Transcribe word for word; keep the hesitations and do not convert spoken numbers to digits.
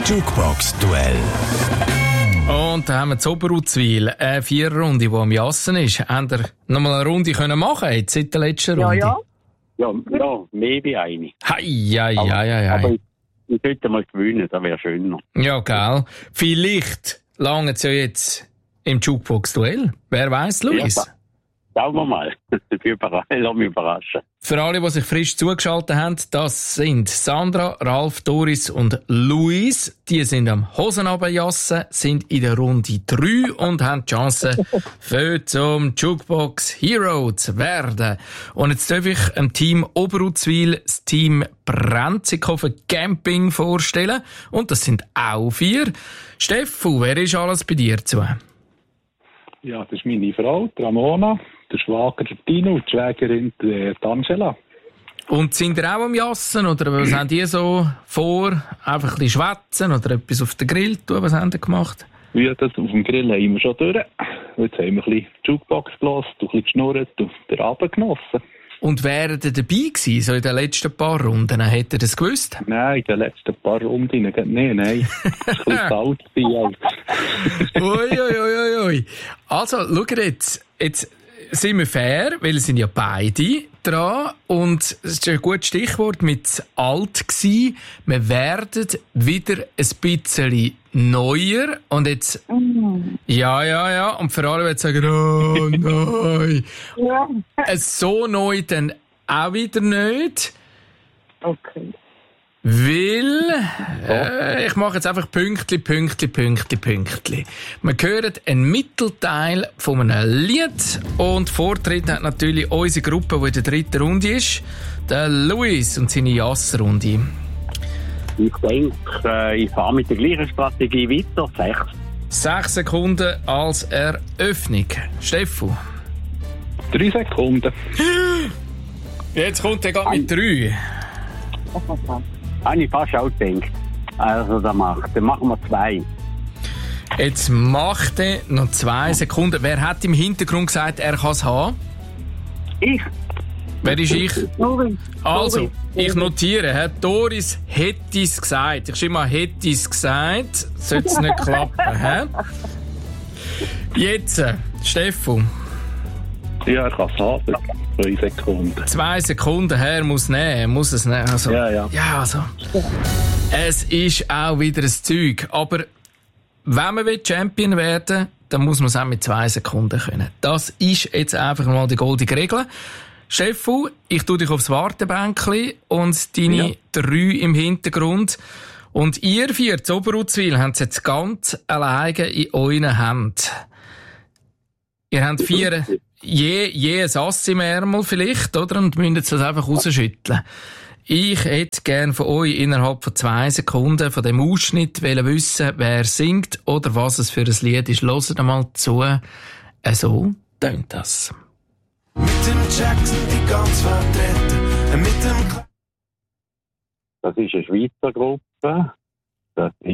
Jukebox-Duell. Und da haben wir zu Oberuzwil eine Viererrunde, die am Jassen ist. Habt ihr noch mal eine Runde können machen jetzt seit der letzten Runde? Ja, Ja, ja, mehr wie eine. Hei, hei, Aber, hei, hei, aber hei. ich, ich sollte mal gewinnen, das wäre schöner. Ja, gell. Vielleicht lange es ja jetzt im Jukebox-Duell. Wer weiss, Luis? Ja, schauen wir mal. Ich lasse mich überraschen. Für alle, die sich frisch zugeschaltet haben, das sind Sandra, Ralf, Doris und Luis. Die sind am Hosenabendjassen, sind in der Runde drei und haben die Chance, für zum Jukebox Hero zu werden. Und jetzt darf ich dem Team Oberuzwil das Team Brenzikofen Camping vorstellen. Und das sind auch vier. Steffu, wer ist alles bei dir zu? Ja, das ist meine Frau, die Ramona, der Schwager der Tino und die Schwägerin die Angela. Und sind ihr auch am Jassen oder was haben die so vor? Einfach ein bisschen schwätzen oder etwas auf den Grill tun? Was haben die gemacht? Ja, das auf dem Grill haben wir schon durch. Jetzt haben wir ein bisschen Jukebox gelassen, ein bisschen geschnurrt und den Abend genossen. Und wären ihr dabei gewesen, so in den letzten paar Runden? Hättet ihr das gewusst? Nein, in den letzten paar Runden nicht. Nein, nein. Das war ein bisschen kalt. Ui, ui, ui, ui. Also, schaut jetzt. Jetzt sind wir fair, weil es sind ja beide dran. Und es ist ein gutes Stichwort mit alt gsi. Wir werden wieder ein bisschen neuer. Und jetzt, Mhm. ja, ja, ja. Und für alle, die sagen, oh nein. Ja. So neu dann auch wieder nicht. Okay. Weil, äh, ich mache jetzt einfach Pünktli, Pünktli, Pünktli, Pünktli. Wir hören einen Mittelteil von einem Lied und Vortritt hat natürlich unsere Gruppe, die in der dritten Runde ist, der Luis und seine Jassrunde. Ich denke, äh, ich fahre mit der gleichen Strategie weiter. Sechs. Sechs Sekunden als Eröffnung. Steffu. Drei Sekunden. Jetzt kommt er gerade mit drei. Habe ich fast auch gedacht. Also, da macht, dann machen wir zwei. Jetzt macht er noch zwei Sekunden. Wer hat im Hintergrund gesagt, er kann es haben? Ich? Wer ist ich? Doris. Also, ich notiere, Herr Doris hätte es gesagt. Ich schreibe mal, hätte es gesagt. Sollte es nicht klappen, hä? Jetzt, äh, Steffu. Ja, ich kann es haben. Zwei Sekunden. Zwei Sekunden her muss nehmen, muss es nehmen. Also, Ja, ja. Ja, also. Es ist auch wieder ein Zeug. Aber wenn man Champion werden will, dann muss man es auch mit zwei Sekunden können. Das ist jetzt einfach mal die goldene Regel. Steffu, ich tue dich aufs Wartebänkchen und deine Ja. drei im Hintergrund. Und ihr vier zu Oberuzwil habt es jetzt ganz alleine in euren Händen. Ihr habt vier, je, je ein Ass im Ärmel vielleicht, oder? Und müsst das einfach rausschütteln. Ich hätte gern von euch innerhalb von zwei Sekunden von dem Ausschnitt wissen, wer singt oder was es für ein Lied ist. Hört mal zu. So tönt das. Mit dem Jackson die ganz vertreten. Mit dem Das ist eine Schweizer Gruppe. Das